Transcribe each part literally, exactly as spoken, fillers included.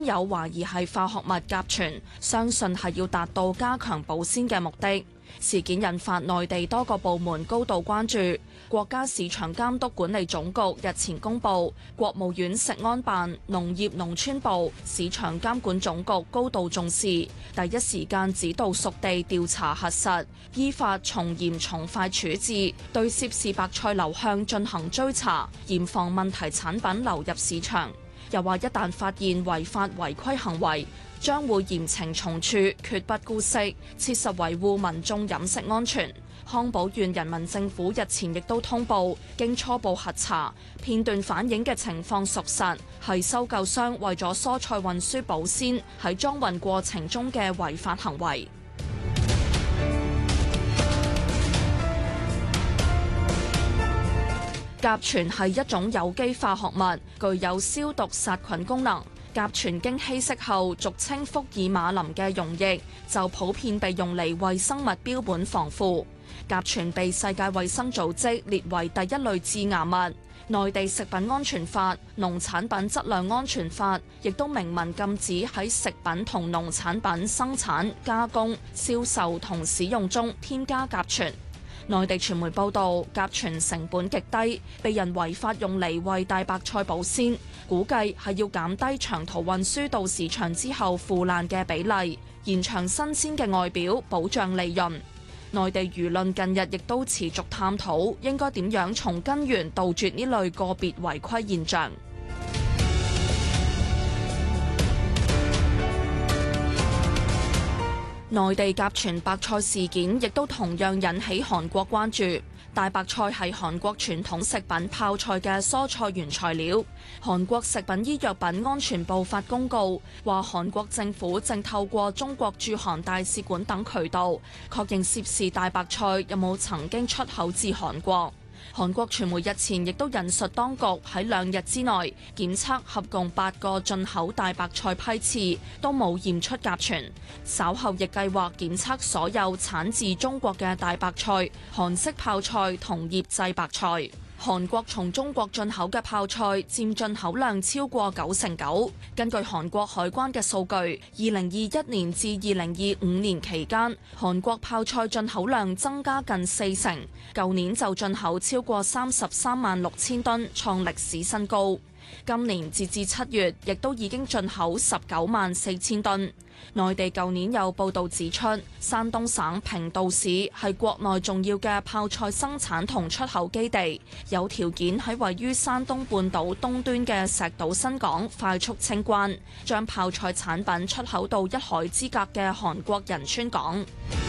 有懷疑係化學物甲醛，相信係要達到加強保鮮嘅目的。事件引發內地多個部門高度關注。國家市場監督管理總局日前公布，國務院食安辦、農業農村部、市場監管總局高度重視，第一時間指導屬地調查核實，依法從嚴從快處置，對涉事白菜流向進行追查，嚴防問題產品流入市場。又話一旦發現違法違規行為，將會嚴懲從處，決不姑息，切實維護民眾飲食安全。康寶縣人民政府日前亦都通報，經初步核查，片段反映嘅情況屬實，係收購商為咗蔬菜運輸保鮮喺裝運過程中嘅違法行為。甲醛係一種有機化學物，具有消毒殺菌功能。甲醛經稀釋後，俗稱福爾馬林嘅溶液就普遍被用嚟為生物標本防腐。甲醛被世界衛生組織列為第一類致癌物。內地食品安全法、農產品質量安全法亦都明文禁止喺食品同農產品生產、加工、銷售同使用中添加甲醛。內地傳媒報道，甲醛成本極低，被人違法用嚟為大白菜保鮮，估計係要減低長途運輸到市場之後腐爛嘅比例，延長新鮮嘅外表，保障利潤。內地輿論近日亦都持續探討應該點樣從根源杜絕呢類個別違規現象。內地甲醛白菜事件亦都同樣引起韓國關注。大白菜係韓國傳統食品泡菜嘅蔬菜原材料。韓國食品醫藥品安全部發公告，話韓國政府正透過中國駐韓大使館等渠道，確認涉事大白菜有冇曾經出口至韓國。韓國傳媒日前亦都引述當局喺兩日之內檢測合共八個進口大白菜批次，都冇驗出甲醛。稍後亦計劃檢測所有產自中國嘅大白菜、韓式泡菜同醃製白菜。韓國從中國進口嘅泡菜佔進口量超過九成九。根據韓國海關嘅數據，二零二一年至二零二五年期間，韓國泡菜進口量增加近四成，舊年就進口超過三十三萬六千噸，創歷史新高。今年截至七月，亦都已經進口十九萬四千噸。內地舊年有報道指出，山東省平度市係國內重要嘅泡菜生產同出口基地，有條件喺位於山東半島東端嘅石島新港快速清關，將泡菜產品出口到一海之隔嘅韓國仁川港。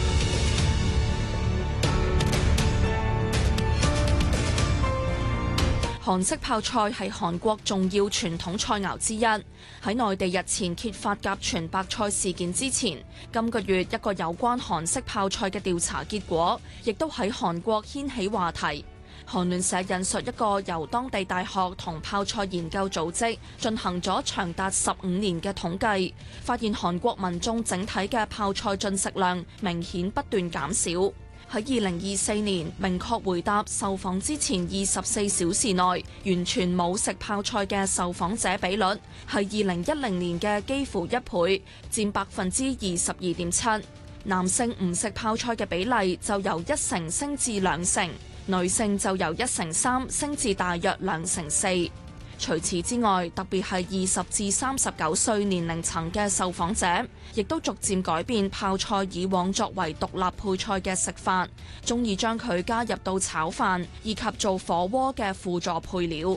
韓式泡菜係韓國重要傳統菜肴之一。喺內地日前揭發甲醛白菜事件之前，今個月一個有關韓式泡菜嘅調查結果，亦都喺韓國掀起話題。韓聯社引述一個由當地大學同泡菜研究組織進行咗長達十五年嘅統計，發現韓國民眾整體嘅泡菜進食量明顯不斷減少。喺二零二四年，明確回答受訪之前二十四小時內完全冇食泡菜嘅受訪者比率，係二零一零年嘅幾乎一倍，佔百分之二十二點七。男性唔食泡菜嘅比例就由一成升至兩成，女性就由一成三升至大約兩成四。除此之外，特別係二十至三十九歲年齡層嘅受訪者，亦都逐漸改變泡菜以往作為獨立配菜嘅食法，鍾意將佢加入到炒飯以及做火鍋嘅輔助配料。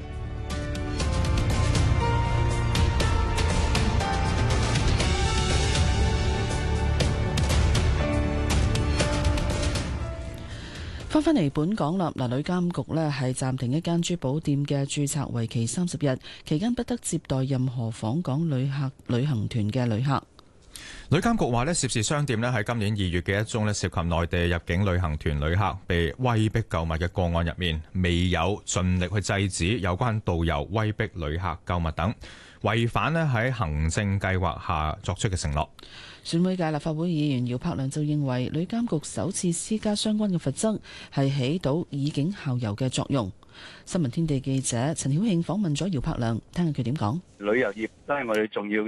翻返嚟本港啦，嗱，旅監局呢係暫停一間珠寶店嘅註冊，為期三十日，期間不得接待任何訪港旅客、旅行團嘅旅客。 旅監局話呢，涉事商店呢喺今年二月嘅一宗呢涉及內地入境旅行團旅客被威逼購物嘅個案入面，未有盡力去制止有關導遊威逼旅客購物等，違反呢喺行政計劃下作出嘅承諾。 選委界立法會議員姚柏良就認為，旅監局首次施加相關嘅罰則係起到以儆效尤嘅作用。 新聞天地記者陳曉慶訪問咗姚柏良，聽下佢點講。 旅遊業都係我哋重要